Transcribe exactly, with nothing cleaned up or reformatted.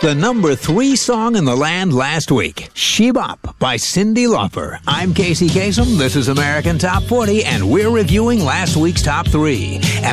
The number three song in the land last week, She Bop by Cyndi Lauper. I'm Casey Kasem. This is American Top forty, and we're reviewing last week's top three. And